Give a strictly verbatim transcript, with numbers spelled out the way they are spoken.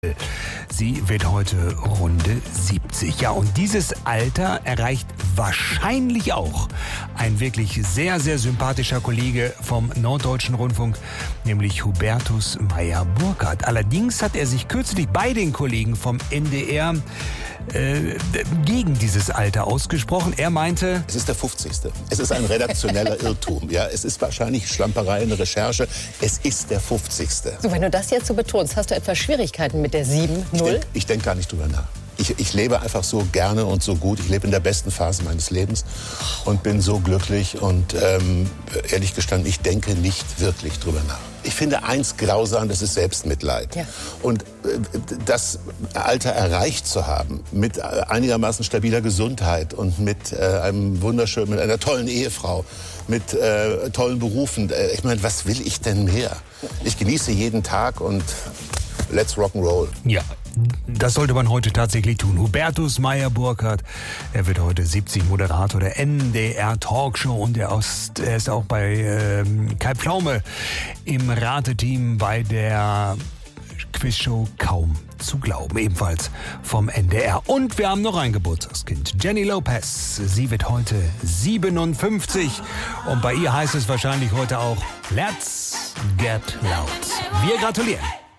Sie wird heute Runde siebzig. Ja, und dieses Alter erreicht wahrscheinlich auch ein wirklich sehr, sehr sympathischer Kollege vom Norddeutschen Rundfunk, nämlich Hubertus Meyer-Burkhardt. Allerdings hat er sich kürzlich bei den Kollegen vom N D R äh, gegen dieses Alter ausgesprochen. Er meinte... Es ist der fünfzigste. Es ist ein redaktioneller Irrtum. Ja, es ist wahrscheinlich Schlamperei in der Recherche. Es ist der fünfzigste. So, wenn du das jetzt so betonst, hast du etwa Schwierigkeiten mit der sieben null? Ich, ich denke gar nicht drüber nach. Ich, ich lebe einfach so gerne und so gut. Ich lebe in der besten Phase meines Lebens und bin so glücklich. Und ähm, ehrlich gestanden, ich denke nicht wirklich drüber nach. Ich finde eins grausam, das ist Selbstmitleid. Ja. Und äh, das Alter erreicht zu haben, mit äh, einigermaßen stabiler Gesundheit und mit äh, einem wunderschönen, mit einer tollen Ehefrau, mit äh, tollen Berufen. Äh, ich meine, was will ich denn mehr? Ich genieße jeden Tag und let's rock'n'roll. Ja. Das sollte man heute tatsächlich tun. Hubertus Meyer-Burkhardt, er wird heute siebzig, Moderator der N D R Talkshow und er ist auch bei ähm, Kai Pflaume im Rateteam bei der Quizshow Kaum zu glauben, ebenfalls vom N D R. Und wir haben noch ein Geburtstagskind, Jenny Lopez. Sie wird heute siebenundfünfzig und bei ihr heißt es wahrscheinlich heute auch Let's Get Loud. Wir gratulieren.